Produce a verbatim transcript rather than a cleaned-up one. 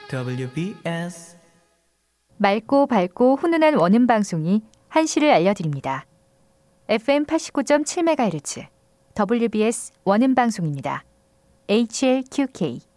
더블유비에스 맑고 밝고 훈훈한 원음 방송이 한시를 알려드립니다. 에프엠 팔십구 점 칠 메가헤르츠 더블유비에스 원음 방송입니다. 에이치엘큐케이